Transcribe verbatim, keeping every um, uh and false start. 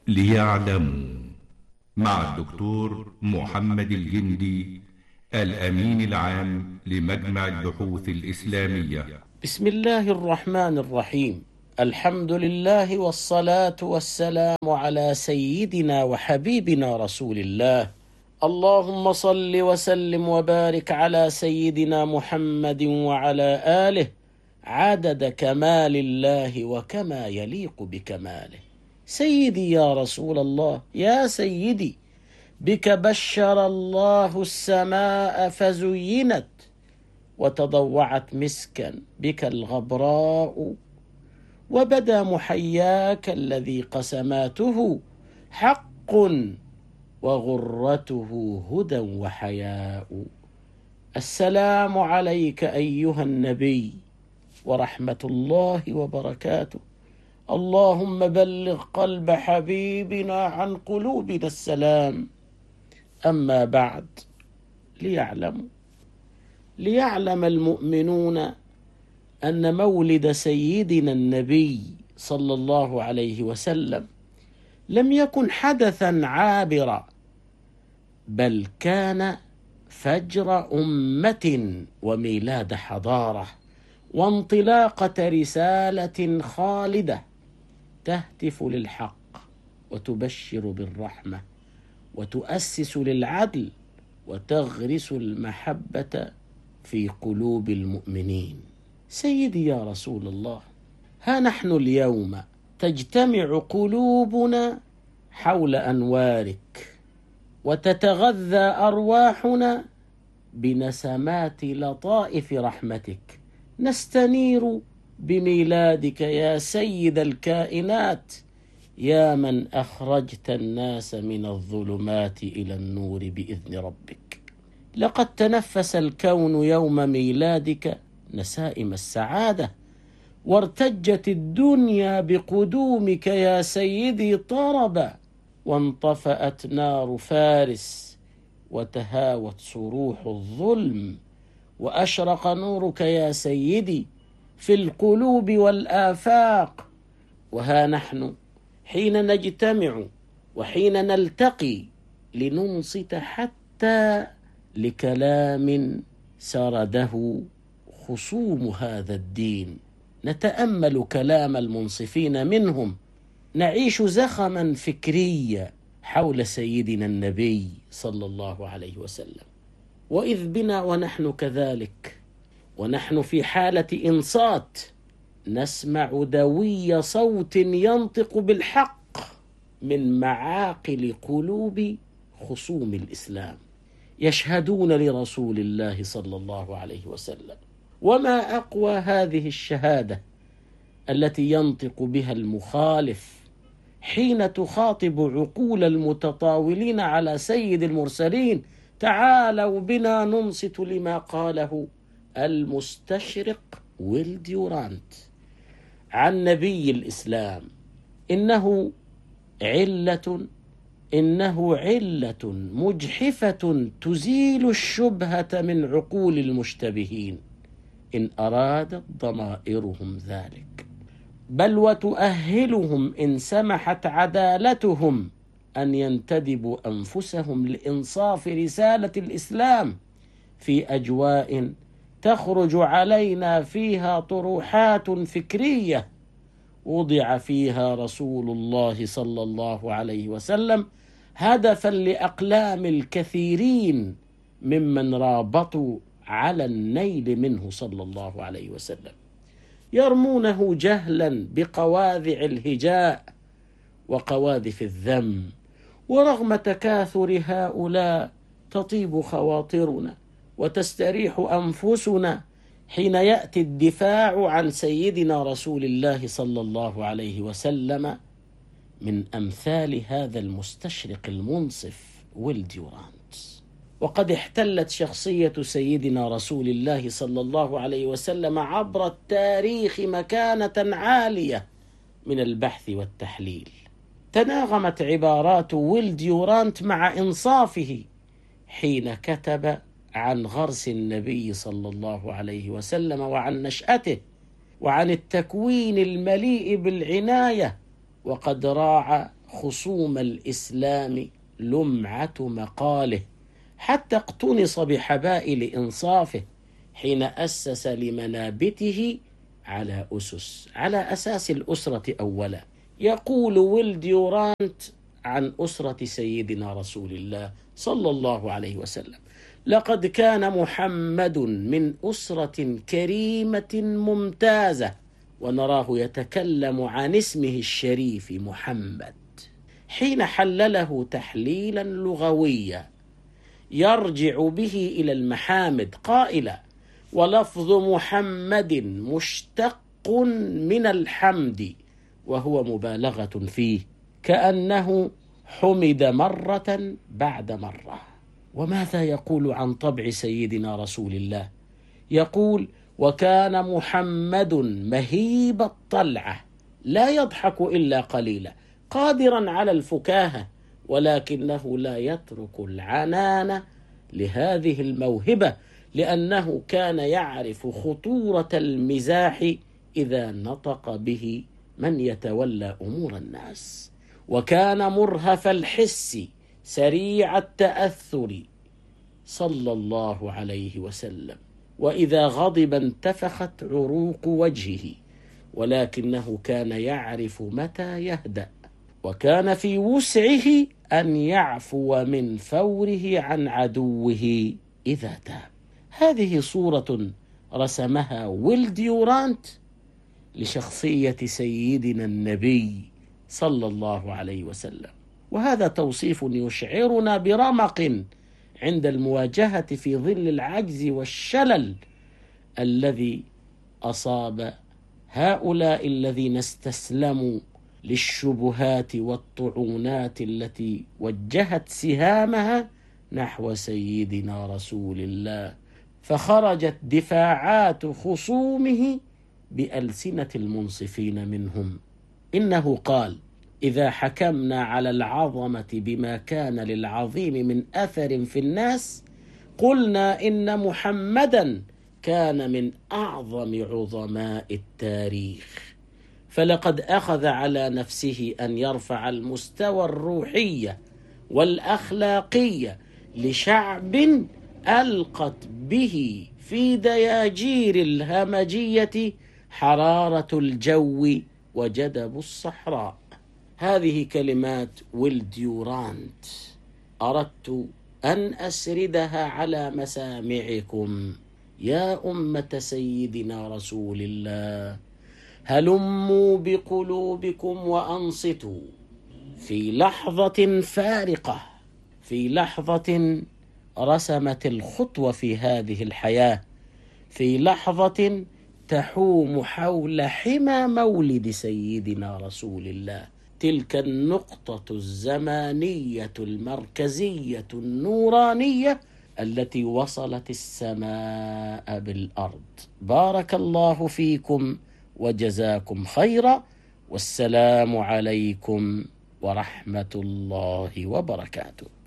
ليعلموا مع الدكتور محمد الجندي، الأمين العام لمجمع البحوث الإسلامية. بسم الله الرحمن الرحيم. الحمد لله والصلاة والسلام على سيدنا وحبيبنا رسول الله. اللهم صل وسلم وبارك على سيدنا محمد وعلى آله عدد كمال الله وكما يليق بكماله. سيدي يا رسول الله، يا سيدي، بك بشر الله السماء فزينت وتضوعت مسكا بك الغبراء، وبدا محياك الذي قسماته حق وغرته هدى وحياء. السلام عليك أيها النبي ورحمة الله وبركاته. اللهم بلغ قلب حبيبنا عن قلوبنا السلام. أما بعد، ليعلموا ليعلم المؤمنون أن مولد سيدنا النبي صلى الله عليه وسلم لم يكن حدثا عابرا، بل كان فجر أمة وميلاد حضارة وانطلاقة رسالة خالدة تهتف للحق وتبشر بالرحمة وتؤسس للعدل وتغرس المحبة في قلوب المؤمنين. سيدي يا رسول الله، ها نحن اليوم تجتمع قلوبنا حول أنوارك، وتتغذى أرواحنا بنسمات لطائف رحمتك. نستنير بميلادك يا سيد الكائنات، يا من أخرجت الناس من الظلمات إلى النور بإذن ربك. لقد تنفس الكون يوم ميلادك نسائم السعادة، وارتجت الدنيا بقدومك يا سيدي طربا، وانطفأت نار فارس وتهاوت صروح الظلم، وأشرق نورك يا سيدي في القلوب والآفاق. وها نحن حين نجتمع وحين نلتقي لننصت حتى لكلام سرده خصوم هذا الدين، نتأمل كلام المنصفين منهم، نعيش زخما فكريا حول سيدنا النبي صلى الله عليه وسلم. وإذ بنا ونحن كذلك، ونحن في حالة إنصات، نسمع دوي صوت ينطق بالحق من معاقل قلوب خصوم الإسلام، يشهدون لرسول الله صلى الله عليه وسلم. وما أقوى هذه الشهادة التي ينطق بها المخالف حين تخاطب عقول المتطاولين على سيد المرسلين: تعالوا بنا ننصت لما قاله المستشرق ويل ديورانت عن نبي الإسلام، إنه علة إنه علة مجحفة تزيل الشبهة من عقول المشتبهين إن أرادت ضمائرهم ذلك، بل وتؤهلهم إن سمحت عدالتهم أن ينتدبوا أنفسهم لإنصاف رسالة الإسلام في أجواء تخرج علينا فيها طروحات فكرية وضع فيها رسول الله صلى الله عليه وسلم هدفا لأقلام الكثيرين ممن رابطوا على النيل منه صلى الله عليه وسلم، يرمونه جهلا بقواذع الهجاء وقواذف الذم. ورغم تكاثر هؤلاء تطيب خواطرنا وتستريح أنفسنا حين يأتي الدفاع عن سيدنا رسول الله صلى الله عليه وسلم من أمثال هذا المستشرق المنصف ويل ديورانت. وقد احتلت شخصية سيدنا رسول الله صلى الله عليه وسلم عبر التاريخ مكانة عالية من البحث والتحليل. تناغمت عبارات ويل ديورانت مع إنصافه حين كتب عن غرس النبي صلى الله عليه وسلم وعن نشأته وعن التكوين المليء بالعناية، وقد راعى خصوم الإسلام لمعة مقاله، حتى اقتنص بحبائل إنصافه حين أسس لمنابته على أسس على أساس الأسرة أولا. يقول ويل ديورانت عن أسرة سيدنا رسول الله صلى الله عليه وسلم: لقد كان محمد من أسرة كريمة ممتازة. ونراه يتكلم عن اسمه الشريف محمد حين حلله تحليلا لغويا يرجع به إلى المحامد قائلا: ولفظ محمد مشتق من الحمد، وهو مبالغة فيه، كأنه حمد مرة بعد مرة. وماذا يقول عن طبع سيدنا رسول الله؟ يقول: وكان محمد مهيب الطلعة، لا يضحك إلا قليلا، قادرا على الفكاهة، ولكنه لا يترك العنان لهذه الموهبة، لأنه كان يعرف خطورة المزاح إذا نطق به من يتولى أمور الناس. وكان مرهف الحس سريع التأثر صلى الله عليه وسلم، وإذا غضب انتفخت عروق وجهه، ولكنه كان يعرف متى يهدأ، وكان في وسعه أن يعفو من فوره عن عدوه إذا تاب. هذه صورة رسمها ويل ديورانت لشخصية سيدنا النبي صلى الله عليه وسلم، وهذا توصيف يشعرنا برمق عند المواجهة في ظل العجز والشلل الذي أصاب هؤلاء الذين استسلموا للشبهات والطعونات التي وجهت سهامها نحو سيدنا رسول الله، فخرجت دفاعات خصومه بألسنة المنصفين منهم. إنه قال: إذا حكمنا على العظمة بما كان للعظيم من أثر في الناس، قلنا إن محمدا كان من أعظم عظماء التاريخ، فلقد أخذ على نفسه أن يرفع المستوى الروحي والأخلاقي لشعب ألقت به في دياجير الهمجية حرارة الجو وجدب الصحراء. هذه كلمات ويل ديورانت أردت أن أسردها على مسامعكم يا أمة سيدنا رسول الله. هلموا بقلوبكم وأنصتوا في لحظة فارقة، في لحظة رسمت الخطوة في هذه الحياة، في لحظة تحوم حول حمى مولد سيدنا رسول الله، تلك النقطة الزمانية المركزية النورانية التي وصلت السماء بالأرض. بارك الله فيكم وجزاكم خيرا، والسلام عليكم ورحمة الله وبركاته.